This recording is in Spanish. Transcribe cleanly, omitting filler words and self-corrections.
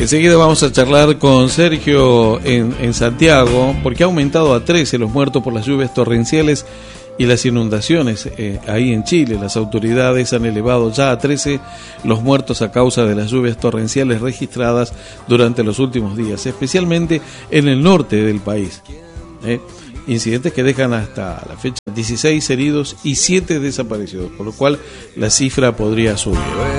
Enseguida vamos a charlar con Sergio en Santiago, porque ha aumentado a 13 los muertos por las lluvias torrenciales y las inundaciones ahí en Chile. Las autoridades han elevado ya a 13 los muertos a causa de las lluvias torrenciales registradas durante los últimos días, especialmente en el norte del país. Incidentes que dejan hasta la fecha 16 heridos y 7 desaparecidos, por lo cual la cifra podría subir.